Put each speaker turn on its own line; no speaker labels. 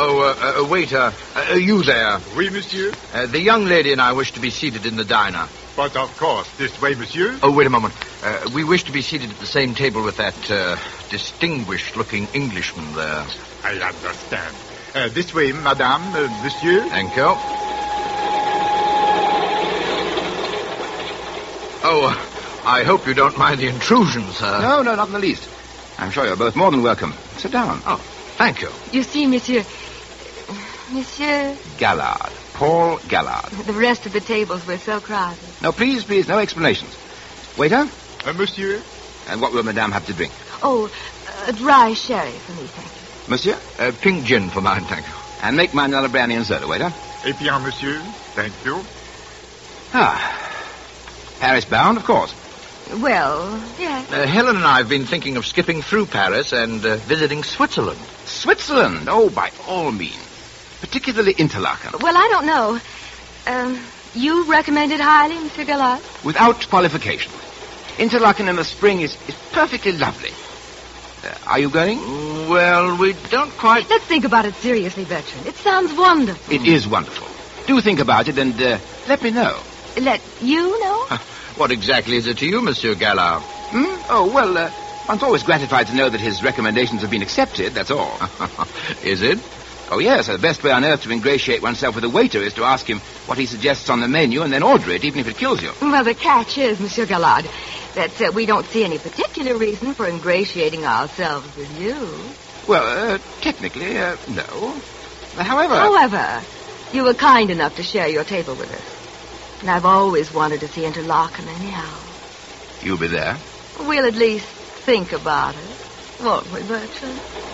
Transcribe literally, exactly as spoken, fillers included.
Oh, uh, uh, waiter, uh, you there.
Oui, monsieur.
Uh, the young lady and I wish to be seated in the diner.
But of course, this way, monsieur.
Oh, wait a moment. Uh, we wish to be seated at the same table with that uh, distinguished-looking Englishman there.
I understand. Uh, this way, madame, uh, monsieur.
Thank you. Oh, uh, I hope you don't mind the intrusion, sir.
No, no, not in the least. I'm sure you're both more than welcome. Sit down.
Oh, thank you.
You see, monsieur... Monsieur...
Gallard. Paul Gallard.
The rest of the tables were so crowded.
No, please, please, no explanations. Waiter?
Uh, monsieur.
And what will madame have to drink?
Oh, a dry sherry for me, thank you.
Monsieur?
Uh, pink gin for mine, thank you.
And make mine another brandy and soda, waiter.
Eh bien, monsieur. Thank you.
Ah. Paris bound, of course.
Well, yes.
Uh, Helen and I have been thinking of skipping through Paris and uh, visiting Switzerland.
Switzerland? Oh, by all means. Particularly Interlaken.
Well, I don't know. Um, you recommend it highly, Monsieur Gallard?
Without qualification. Interlaken in the spring is, is perfectly lovely. Uh, are you going?
Well, we don't quite...
Let's think about it seriously, Bertrand. It sounds wonderful.
It is wonderful. Do think about it and uh, let me know.
Let you know?
What exactly is it to you, Monsieur Gallard?
Hmm? Oh, well, uh, one's always gratified to know that his recommendations have been accepted, that's all.
Is it?
Oh, yes, the best way on earth to ingratiate oneself with a waiter is to ask him what he suggests on the menu and then order it, even if it kills you.
Well, the catch is, Monsieur Gallard, that uh, we don't see any particular reason for ingratiating ourselves with you.
Well, uh, technically, uh, no. However...
However, you were kind enough to share your table with us. And I've always wanted to see Interlaken anyhow.
You'll be there?
We'll at least think about it, won't we, Bertrand?